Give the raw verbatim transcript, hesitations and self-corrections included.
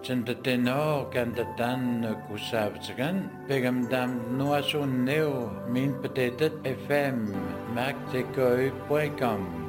Chendateno Kandatan Kusavzagan, Pegamdam Noasun Neo, Min Potato F M, Mac Tecoy point com.